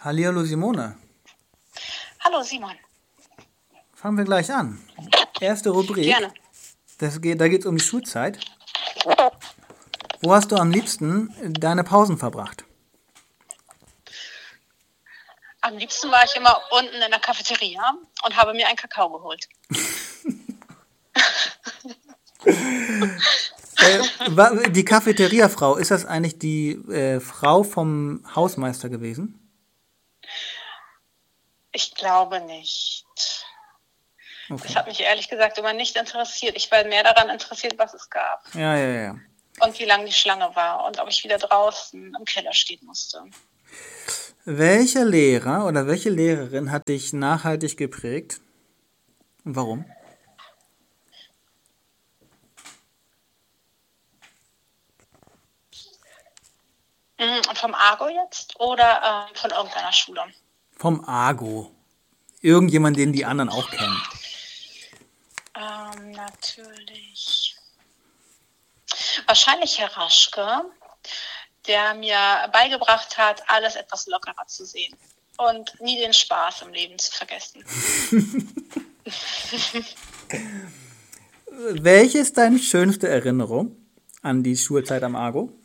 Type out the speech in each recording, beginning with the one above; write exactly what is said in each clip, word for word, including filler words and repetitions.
Hallihallo Simone. Hallo Simon. Fangen wir gleich an. Erste Rubrik. Gerne. Das geht, da geht es um die Schulzeit. Wo hast du am liebsten deine Pausen verbracht? Am liebsten war ich immer unten in der Cafeteria und habe mir einen Kakao geholt. äh, wa- die Cafeteriafrau, ist das eigentlich die äh, Frau vom Hausmeister gewesen? Ich glaube nicht. Das Okay. hat mich ehrlich gesagt immer nicht interessiert. Ich war mehr daran interessiert, was es gab Ja, ja, ja. und wie lang die Schlange war und ob ich wieder draußen im Keller stehen musste. Welcher Lehrer oder welche Lehrerin hat dich nachhaltig geprägt? Und warum? Mhm, und vom Argo jetzt oder ähm, von irgendeiner Schule? Vom Argo. Irgendjemand, den die anderen auch kennen. Ähm, natürlich. Wahrscheinlich Herr Raschke, der mir beigebracht hat, alles etwas lockerer zu sehen und nie den Spaß im Leben zu vergessen. Welche ist deine schönste Erinnerung an die Schulzeit am Argo?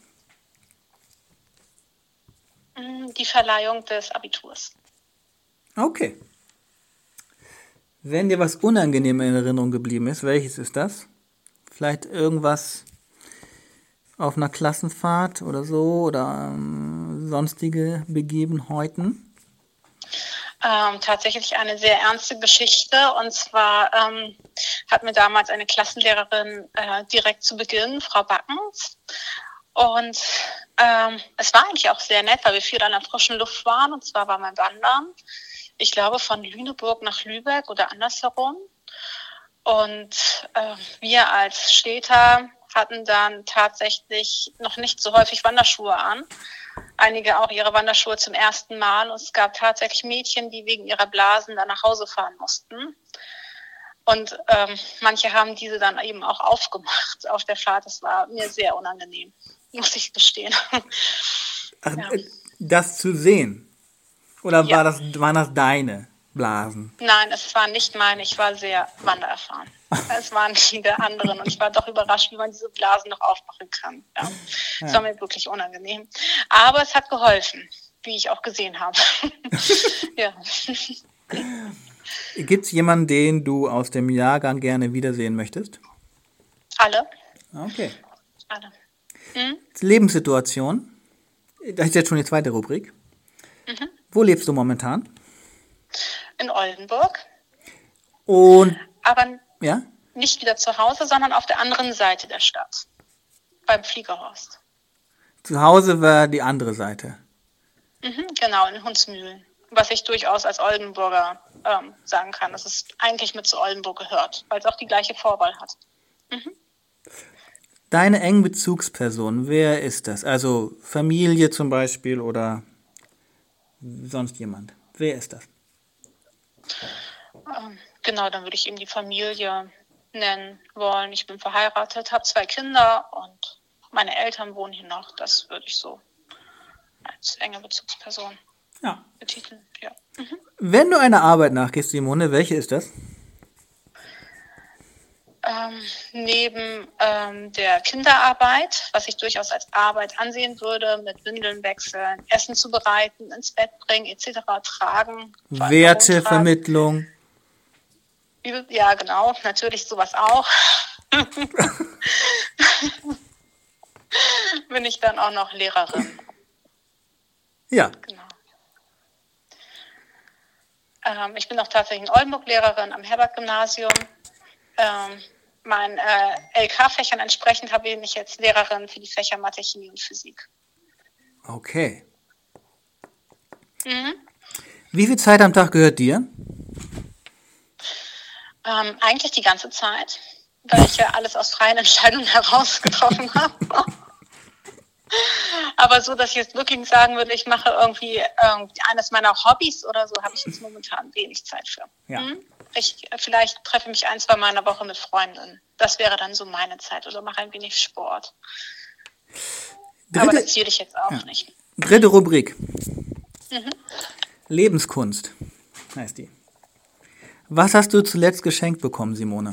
Mm, Die Verleihung des Abiturs. Okay. Wenn dir was unangenehm in Erinnerung geblieben ist, welches ist das? Vielleicht irgendwas auf einer Klassenfahrt oder so oder ähm, sonstige Begebenheiten? Ähm, tatsächlich eine sehr ernste Geschichte. Und zwar ähm, hat mir damals eine Klassenlehrerin äh, direkt zu Beginn, Frau Backens. Und ähm, es war eigentlich auch sehr nett, weil wir viel an der frischen Luft waren. Und zwar war mein Wandern, ich glaube, von Lüneburg nach Lübeck oder andersherum. Und äh, wir als Städter hatten dann tatsächlich noch nicht so häufig Wanderschuhe an. Einige auch ihre Wanderschuhe zum ersten Mal. Und es gab tatsächlich Mädchen, die wegen ihrer Blasen dann nach Hause fahren mussten. Und ähm, manche haben diese dann eben auch aufgemacht auf der Fahrt. Das war mir sehr unangenehm, muss ich gestehen. Ach, Ja. äh, das zu sehen? Oder Ja. war das, waren das deine Blasen? Nein, es war nicht meine. Ich war sehr wandererfahren. Es waren die der anderen. Und ich war doch überrascht, wie man diese Blasen noch aufmachen kann. Ja. Es war mir wirklich unangenehm. Aber es hat geholfen, wie ich auch gesehen habe. Ja. Gibt es jemanden, den du aus dem Jahrgang gerne wiedersehen möchtest? Alle? Okay. Alle. Hm? Lebenssituation. Das ist jetzt schon die zweite Rubrik. Mhm. Wo lebst du momentan? In Oldenburg. Und, Aber ja? nicht wieder zu Hause, sondern auf der anderen Seite der Stadt. Beim Fliegerhorst. Zu Hause war die andere Seite. Mhm, genau, in Hundsmühlen. Was ich durchaus als Oldenburger ähm, sagen kann, dass es eigentlich mit zu Oldenburg gehört, weil es auch die gleiche Vorwahl hat. Mhm. Deine engen Bezugsperson, wer ist das? Also Familie zum Beispiel oder sonst jemand. Wer ist das? Ähm, genau, dann würde ich eben die Familie nennen wollen. Ich bin verheiratet, habe zwei Kinder und meine Eltern wohnen hier noch. Das würde ich so als enge Bezugsperson Ja. betiteln. Ja. Mhm. Wenn du einer Arbeit nachgehst, Simone, welche ist das? Ähm, neben ähm, der Kinderarbeit, was ich durchaus als Arbeit ansehen würde, mit Windeln wechseln, Essen zubereiten, ins Bett bringen, et cetera, tragen. vor allem Wertevermittlung. herumtragen. Ja, genau, natürlich sowas auch. Bin ich dann auch noch Lehrerin. Ja. Genau. Ähm, ich bin auch tatsächlich in Oldenburg Lehrerin am Herbert-Gymnasium. Ähm, meinen äh, L K-Fächern entsprechend habe ich jetzt Lehrerin für die Fächer Mathe, Chemie und Physik. Okay. Mhm. Wie viel Zeit am Tag gehört dir? Ähm, eigentlich die ganze Zeit, weil ich ja alles aus freien Entscheidungen heraus getroffen habe. Aber so, dass ich jetzt wirklich sagen würde, ich mache irgendwie ähm, eines meiner Hobbys oder so, habe ich jetzt momentan wenig Zeit für. Ja. Hm? Ich äh, vielleicht treffe mich ein, zwei Mal in der Woche mit Freundinnen. Das wäre dann so meine Zeit oder mache ein wenig Sport. Aber das Dritte, zähle ich jetzt auch Ja. nicht. dritte Rubrik. Mhm. Lebenskunst heißt die. Was hast du zuletzt geschenkt bekommen, Simone?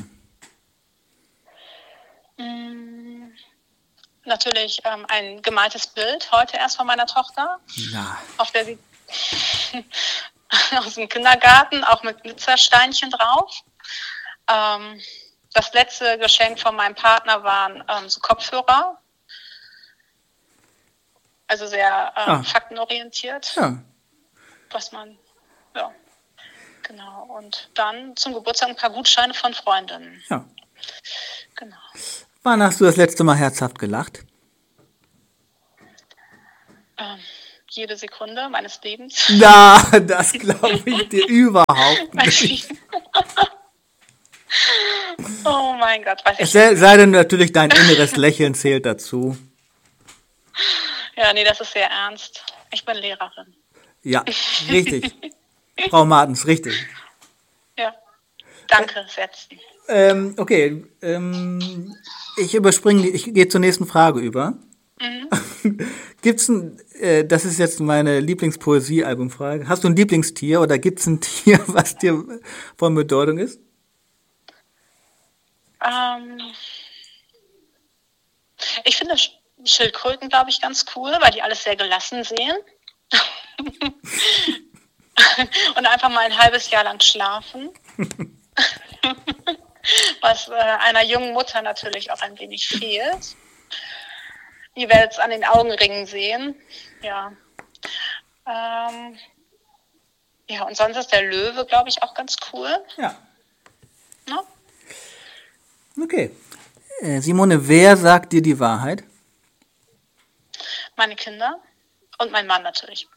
Mm, natürlich ähm, ein gemaltes Bild, heute erst von meiner Tochter, Ja. auf der sie aus dem Kindergarten, auch mit Glitzersteinchen drauf. Ähm, das letzte Geschenk von meinem Partner waren ähm, so Kopfhörer, also sehr ähm, Ah. faktenorientiert, Ja. was man, ja, genau. Und dann zum Geburtstag ein paar Gutscheine von Freundinnen. Ja. Genau. Wann hast du das letzte Mal herzhaft gelacht? Ähm, jede Sekunde meines Lebens. Na, das glaube ich dir überhaupt nicht. Oh mein Gott, weiß Es ich sei, sei denn natürlich, dein inneres Lächeln zählt dazu. Ja, nee, das ist sehr ernst. Ich bin Lehrerin. Ja, richtig. Frau Martens, richtig. Ja. Danke, setzen. Ähm, okay, ähm, ich überspringe, die- ich gehe zur nächsten Frage über. Mhm. Gibt's ein, äh, das ist jetzt meine Lieblingspoesie-Albumfrage. Hast du ein Lieblingstier oder gibt's ein Tier, was dir von Bedeutung ist? Ähm, ich finde Sch- Schildkröten, glaube ich, ganz cool, weil die alles sehr gelassen sehen. Und einfach mal ein halbes Jahr lang schlafen. Was äh, einer jungen Mutter natürlich auch ein wenig fehlt. Ihr werdet es an den Augenringen sehen. Ja. Ähm, ja, und sonst ist der Löwe, glaube ich, auch ganz cool. Ja. Ne? Okay. Äh, Simone, wer sagt dir die Wahrheit? Meine Kinder und mein Mann natürlich.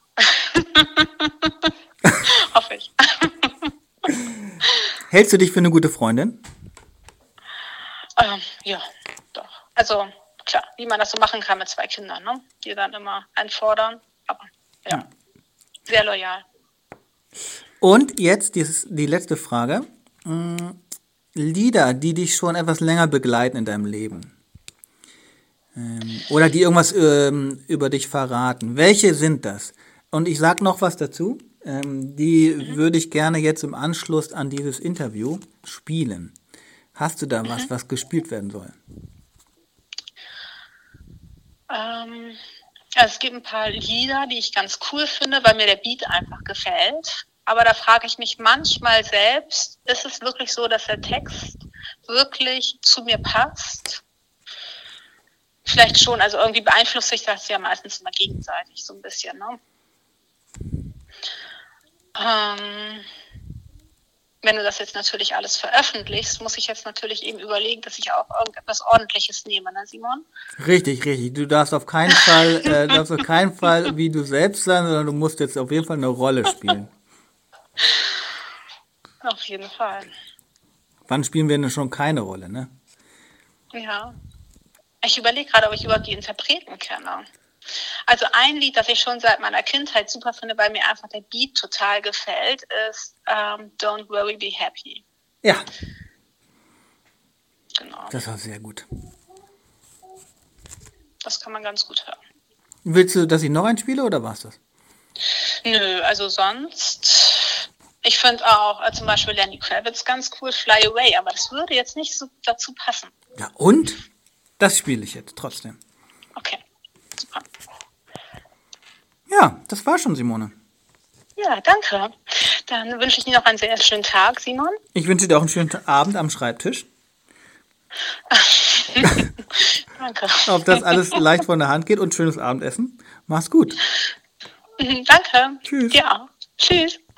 Hoffe ich. Hältst du dich für eine gute Freundin? ähm, ja, doch. Also klar, wie man das so machen kann mit zwei Kindern, ne? Die dann immer einfordern. Aber ja, sehr loyal. Und jetzt dieses, die letzte Frage. Mm, Lieder, die dich schon etwas länger begleiten in deinem Leben. Ähm, oder die irgendwas ähm, über dich verraten. Welche sind das? Und ich sag noch was dazu. Ähm, die mhm. würde ich gerne jetzt im Anschluss an dieses Interview spielen. Hast du da mhm. was, was gespielt werden soll? Ähm, ja, es gibt ein paar Lieder, die ich ganz cool finde, weil mir der Beat einfach gefällt. Aber da frage ich mich manchmal selbst, ist es wirklich so, dass der Text wirklich zu mir passt? Vielleicht schon, also irgendwie beeinflusst sich das ja meistens immer gegenseitig so ein bisschen, ne? Ähm, wenn du das jetzt natürlich alles veröffentlichst, muss ich jetzt natürlich eben überlegen, dass ich auch irgendetwas Ordentliches nehme, ne, Simon? Richtig, richtig. Du darfst auf keinen Fall, äh, darfst auf keinen Fall wie du selbst sein, sondern du musst jetzt auf jeden Fall eine Rolle spielen. Auf jeden Fall. Wann spielen wir denn schon keine Rolle, ne? Ja. Ich überlege gerade, ob ich überhaupt die Interpreten kenne. Also ein Lied, das ich schon seit meiner Kindheit super finde, weil mir einfach der Beat total gefällt, ist ähm, Don't Worry, Be Happy. Ja. Genau. Das war sehr gut. Das kann man ganz gut hören. Willst du, dass ich noch einspiele oder war's das? Nö, also sonst... Ich finde auch äh, zum Beispiel Lenny Kravitz ganz cool, Fly Away, aber das würde jetzt nicht so dazu passen. Ja, und? Das spiele ich jetzt trotzdem. Okay, super. Ja, das war schon, Simone. Ja, danke. Dann wünsche ich dir noch einen sehr schönen Tag, Simon. Ich wünsche dir auch einen schönen Abend am Schreibtisch. Danke. Ob das alles leicht von der Hand geht und schönes Abendessen. Mach's gut. Danke. Tschüss. Ja, tschüss.